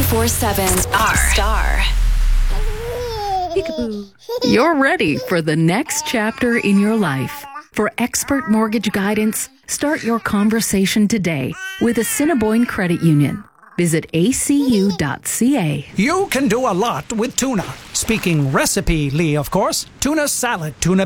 24/7. Star. Peekaboo. You're ready for the next chapter in your life. For expert mortgage guidance, start your conversation today with Assiniboine Credit Union. Visit acu.ca. You can do a lot with tuna. Speaking recipe-ly, of course. Tuna salad, tuna